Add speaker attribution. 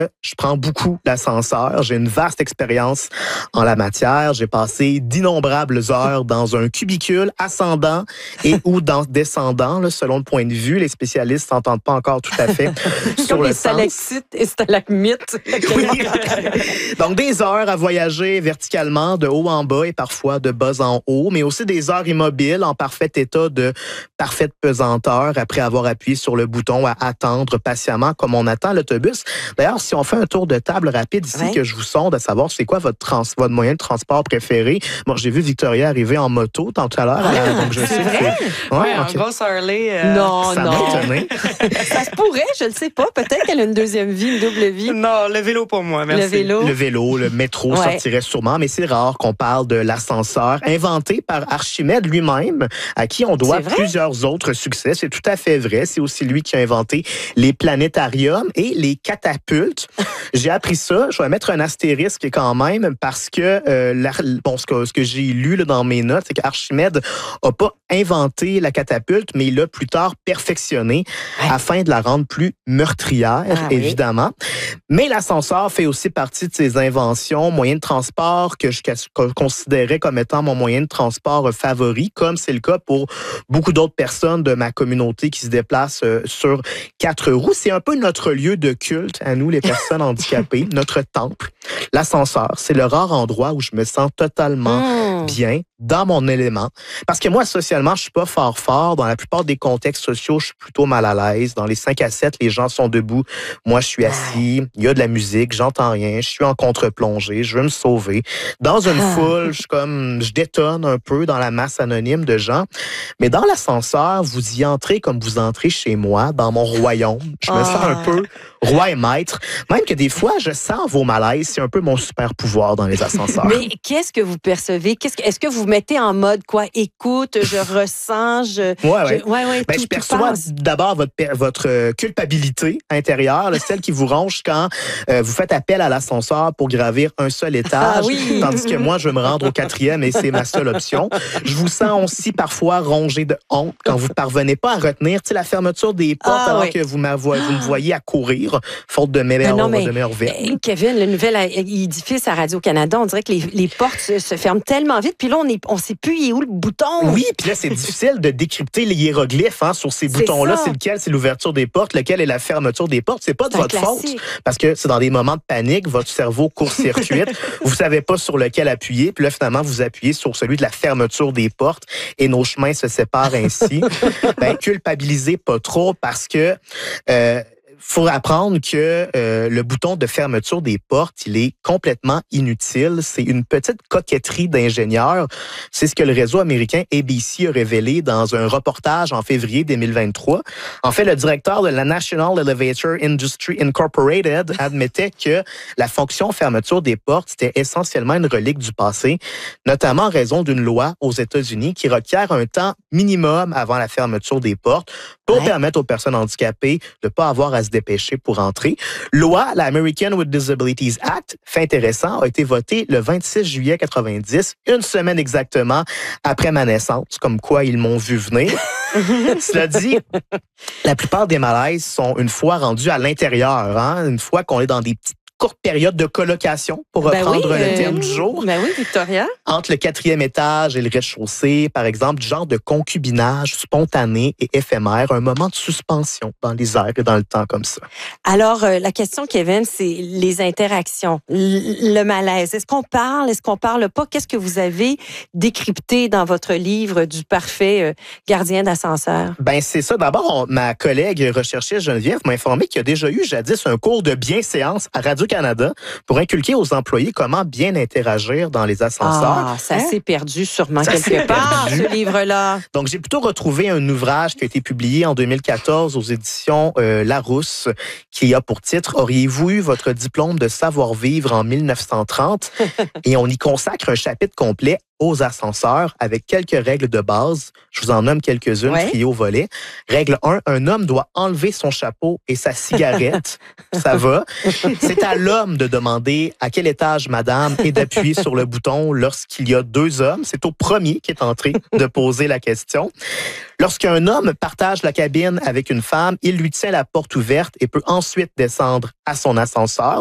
Speaker 1: je prends beaucoup l'ascenseur. J'ai une vaste expérience en la matière. J'ai passé d'innombrables heures dans un cubicule ascendant et ou descendant, là, selon le point de vue. Les spécialistes s'entendent pas encore tout à fait sur
Speaker 2: comme
Speaker 1: le
Speaker 2: les
Speaker 1: sens.
Speaker 2: stalactites et stalagmites.
Speaker 1: Oui. Donc, des heures à voyager verticalement, de haut en bas et parfois de bas en haut, mais aussi des heures immobiles en parfait état de parfaite pesanteur après avoir appuyé sur le bouton à attendre patiemment comme on attend l'autobus. D'ailleurs, si on fait un tour de table rapide ici, que je vous sonde à savoir c'est quoi votre moyen de transport préféré. Bon, j'ai vu Victoria arriver en moto tout à l'heure, donc je sais que...
Speaker 3: Ouais, en grosse Harley.
Speaker 2: Non,
Speaker 1: ça
Speaker 2: non.
Speaker 1: m'a étonné.
Speaker 2: Ça se pourrait, je ne sais pas. Peut-être qu'elle a une deuxième vie, une double vie.
Speaker 3: Non, le vélo pour moi, merci.
Speaker 1: Le vélo, le métro sortirait sûrement, mais c'est rare qu'on parle de l'ascenseur inventé par Archimède lui-même, à qui on doit plusieurs autres succès. C'est tout à fait vrai. C'est aussi lui qui a inventé les planétariums et les catapultes. J'ai appris ça. Je vais mettre un astérisque quand même parce que ce que j'ai lu là, dans mes notes, c'est qu'Archimède n'a pas inventé la catapulte, mais il l'a plus tard perfectionné afin de la rendre plus meurtrière, évidemment. Mais l'ascenseur fait aussi partie de ses inventions, moyen de transport que je considérais comme étant mon moyen de transport favori, comme c'est le cas pour beaucoup d'autres personnes de ma communauté qui se déplacent sur 4 roues. C'est un peu notre lieu de culte à nous, les personnes handicapées, notre temple. L'ascenseur, c'est le rare endroit où je me sens totalement bien, dans mon élément. Parce que moi, socialement, je suis pas fort. Dans la plupart des contextes sociaux, je suis plutôt mal à l'aise. Dans les 5 à 7, les gens sont debout. Moi, je suis assis. Il y a de la musique. J'entends rien. Je suis en contre-plongée. Je veux me sauver. Dans une foule, je détonne un peu dans la masse anonyme de gens. Mais dans l'ascenseur, vous y entrez comme vous entrez chez moi, dans mon royaume. Je me sens un peu roi et maître. Même que des fois, je sens vos malaises. C'est un peu mon super pouvoir dans les ascenseurs.
Speaker 2: Mais qu'est-ce que vous percevez? Est-ce que vous mettez en mode quoi? Écoute, je ressens,
Speaker 1: je perçois d'abord votre culpabilité intérieure, celle qui vous ronge quand vous faites appel à l'ascenseur pour gravir un seul étage, tandis que moi, je veux me rendre au 4e et c'est ma seule option. Je vous sens aussi parfois rongé de honte quand vous ne parvenez pas à retenir la fermeture des portes alors que vous me voyez à courir, faute de meilleure verbe.
Speaker 2: Kevin, le nouvel édifice à Radio-Canada, on dirait que les portes se ferment tellement vite, puis là, on sait plus il est où le bouton.
Speaker 1: Oui, puis là, c'est difficile de décrypter les hiéroglyphes sur ces boutons-là. C'est lequel, c'est l'ouverture des portes, lequel est la fermeture des portes. C'est pas de votre faute, parce que c'est dans des moments de panique, votre cerveau court-circuite, vous savez pas sur lequel appuyer, puis là, finalement, vous appuyez sur celui de la fermeture des portes et nos chemins se séparent ainsi. Culpabilisez pas trop parce que... faut apprendre que le bouton de fermeture des portes, il est complètement inutile. C'est une petite coquetterie d'ingénieurs. C'est ce que le réseau américain ABC a révélé dans un reportage en février 2023. En fait, le directeur de la National Elevator Industry Incorporated admettait que la fonction fermeture des portes, c'était essentiellement une relique du passé, notamment en raison d'une loi aux États-Unis qui requiert un temps minimum avant la fermeture des portes pour permettre aux personnes handicapées de ne pas avoir à se dépêcher pour entrer. Loi, la American with Disabilities Act, fait intéressant, a été votée le 26 juillet 90, une semaine exactement après ma naissance, comme quoi ils m'ont vu venir. Cela dit, la plupart des malaises sont une fois rendus à l'intérieur, une fois qu'on est dans des petites courte période de colocation, pour reprendre le terme du jour.
Speaker 2: Ben oui, Victoria.
Speaker 1: Entre le 4e étage et le rez-de-chaussée, par exemple, du genre de concubinage spontané et éphémère, un moment de suspension dans les airs et dans le temps comme ça.
Speaker 2: Alors, la question, Kevin, c'est les interactions, le malaise. Est-ce qu'on parle? Est-ce qu'on parle pas? Qu'est-ce que vous avez décrypté dans votre livre du parfait gardien d'ascenseur?
Speaker 1: Ben c'est ça. D'abord, ma collègue recherchiste Geneviève m'a informé qu'il y a déjà eu jadis un cours de bienséance à Radio-Canada pour inculquer aux employés comment bien interagir dans les ascenseurs.
Speaker 2: Ah, ça s'est perdu sûrement quelque part, ce livre-là.
Speaker 1: Donc, j'ai plutôt retrouvé un ouvrage qui a été publié en 2014 aux éditions Larousse, qui a pour titre « Auriez-vous eu votre diplôme de savoir-vivre en 1930 ?» Et on y consacre un chapitre complet aux ascenseurs avec quelques règles de base. Je vous en nomme quelques-unes, trio volet. Règle 1, un homme doit enlever son chapeau et sa cigarette. Ça va. C'est à l'homme de demander à quel étage madame et d'appuyer sur le bouton lorsqu'il y a 2 hommes. C'est au premier qui est entré de poser la question. Lorsqu'un homme partage la cabine avec une femme, il lui tient la porte ouverte et peut ensuite descendre à son ascenseur.